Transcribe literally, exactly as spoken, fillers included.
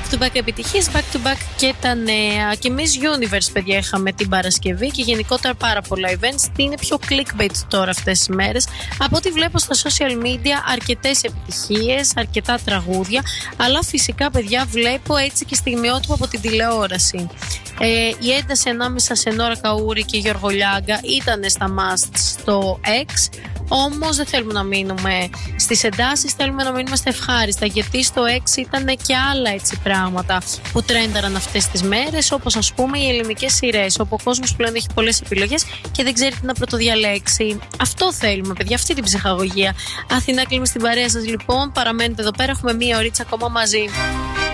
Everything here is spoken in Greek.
Back to back επιτυχίες, back to back και τα νέα. Και Miss Universe, παιδιά, είχαμε την Παρασκευή και γενικότερα πάρα πολλά events. Τι είναι πιο clickbait τώρα αυτές τις μέρες. Από ό,τι βλέπω στα social media, αρκετές επιτυχίες, αρκετά τραγούδια. Αλλά φυσικά, παιδιά, βλέπω έτσι και στιγμιότυπο από την τηλεόραση. Ε, η ένταση ανάμεσα σε Νόρα Καούρη και Γιώργο Λιάγκα ήταν στα must στο X. Όμως δεν θέλουμε να μείνουμε στις εντάσεις, θέλουμε να μείνουμε στα ευχάριστα. Γιατί στο X ήταν και άλλα έτσι πράγματα που τρένταραν αυτές τις μέρες, όπως ας πούμε οι ελληνικές σειρές, όπου ο κόσμος πλέον έχει πολλές επιλογές και δεν ξέρει τι να πρωτοδιαλέξει. Αυτό θέλουμε, παιδιά, αυτή την ψυχαγωγία. Αθηνά, κλείνουμε στην παρέα σας λοιπόν. Παραμένετε εδώ πέρα, έχουμε μία ωρίτσα ακόμα μαζί.